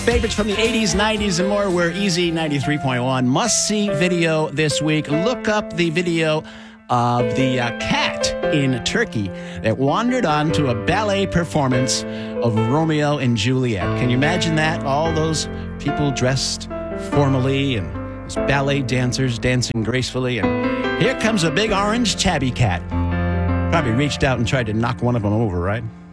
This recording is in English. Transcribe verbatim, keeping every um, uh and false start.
Favorites from the eighties, nineties, and more. We're Easy ninety-three point one. Must-see video this week. Look up the video of the uh, cat in Turkey that wandered onto a ballet performance of Romeo and Juliet. Can you imagine that? All those people dressed formally and those ballet dancers dancing gracefully. And here comes a big orange tabby cat. Probably reached out and tried to knock one of them over, right?